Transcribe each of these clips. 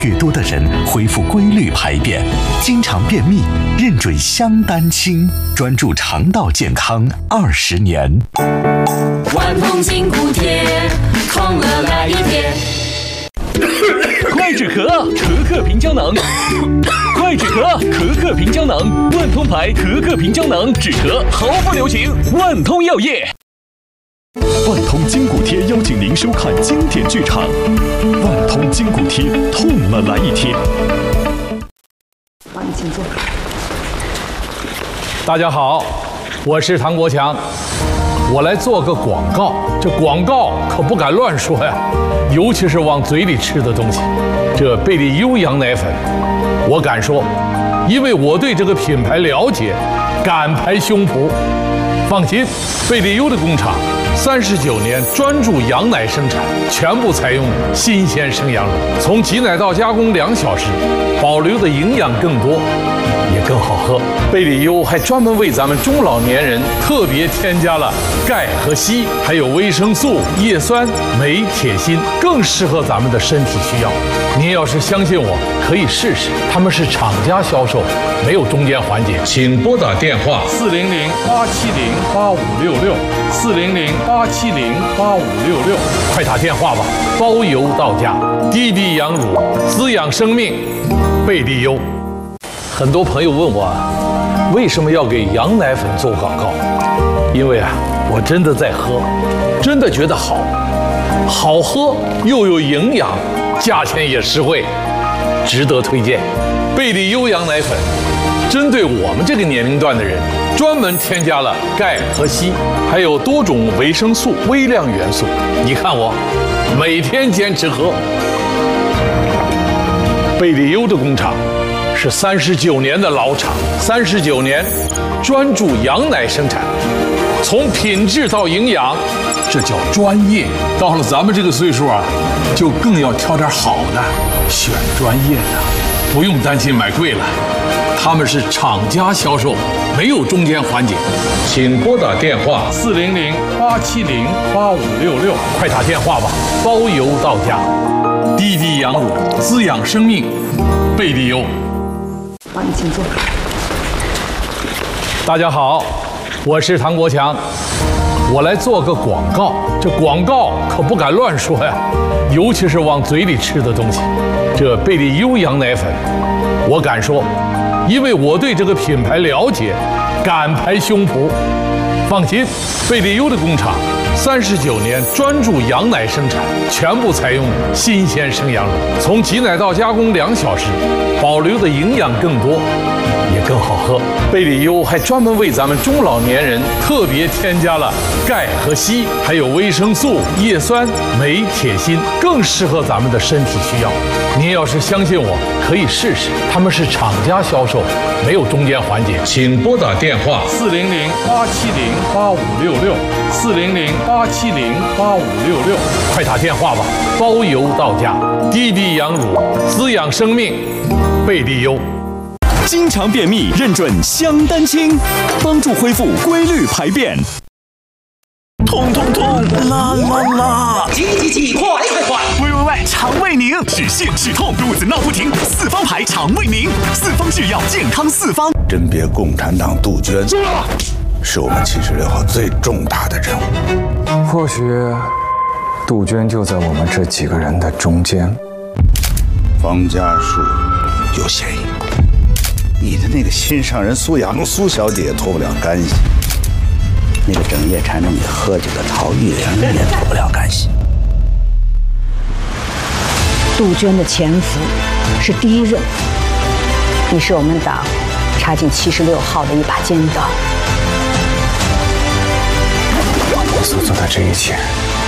越多的人恢复规律排便，经常便秘，认准香丹清，专注肠道健康20年。 万通筋骨贴，痛了来一贴。 快止咳，可可平胶囊。快止咳，可可平胶囊，万通牌可可平胶囊，止咳毫不留情。万通药业。 万通筋骨贴邀请您收看经典剧场《万通筋骨贴》，痛了来一贴。 帮你请坐。 大家好，我是唐国强，我来做个广告。这广告可不敢乱说呀，尤其是往嘴里吃的东西。这贝利优羊奶粉，我敢说，因为我对这个品牌了解，敢拍胸脯。放心，贝利优的工厂39年专注羊奶生产，全部采用新鲜生羊乳，从挤奶到加工2小时，保留的营养更多，也更好喝。贝利优还专门为咱们中老年人特别添加了钙和硒，还有维生素、叶酸、镁、铁、锌，更适合咱们的身体需要。您要是相信我，可以试试，他们是厂家销售，没有中间环节。请拨打电话400-870-8566，400-870-8566，快打电话吧，包邮到家。滴滴羊乳，滋养生命，贝利优。很多朋友问我，为什么要给羊奶粉做广告？因为我真的在喝，真的觉得好喝又有营养，价钱也实惠，值得推荐。贝利优羊奶粉针对我们这个年龄段的人，专门添加了钙和硒，还有多种维生素、微量元素。你看我每天坚持喝。贝利优的工厂是39年的老厂，39年专注羊奶生产，从品质到营养，这叫专业。到了咱们这个岁数就更要挑点好的，选专业的，不用担心买贵了。他们是厂家销售，没有中间环节。请拨打电话400-870-8566，快打电话吧，包邮到家。滴滴羊乳，滋养生命，贝利优。 帮你请坐。 大家好，我是唐国强，我来做个广告。这广告可不敢乱说呀，尤其是往嘴里吃的东西。这贝利优羊奶粉，我敢说，因为我对这个品牌了解，敢拍胸脯。放心，贝利优的工厂39年专注羊奶生产，全部采用新鲜生羊乳，从挤奶到加工2小时，保留的营养更多，也更好喝。贝利优还专门为咱们中老年人特别添加了钙和硒，还有维生素、叶酸、镁、铁、锌，更适合咱们的身体需要。您要是相信我，可以试试，他们是厂家销售，没有中间环节。请拨打电话400-870-8566，400-870-8566，快打电话吧，包邮到家。滴滴羊乳，滋养生命，贝利优。 经常便秘，认准香丹清，帮助恢复规律排便。痛痛痛，啦啦啦！ 急，快！喂，肠胃宁，止泻止痛，肚子闹不停，4方牌肠胃宁，4方制药，健康4方。 甄别共产党杜鹃，是我们76号最重大的任务。 或许杜鹃就在我们这几个人的中间。 方家树有嫌疑，你的那个心上人苏雅露苏小姐也脱不了干系，那个整夜缠着你喝酒的陶玉玲也脱不了干系。 杜鹃的潜伏是第一任务，你是我们党插进76号的一把尖刀。 我所做的这一切，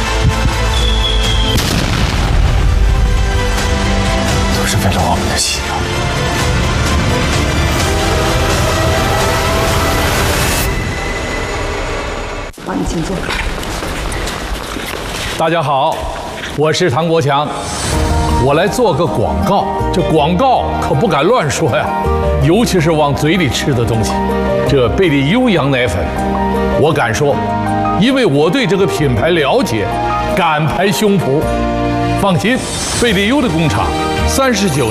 都是为了我们的信仰。 帮你请坐。 大家好，我是唐国强，我来做个广告。这广告可不敢乱说呀，尤其是往嘴里吃的东西。这贝利优羊奶粉，我敢说，因为我对这个品牌了解，敢拍胸脯。放心，贝利优的工厂39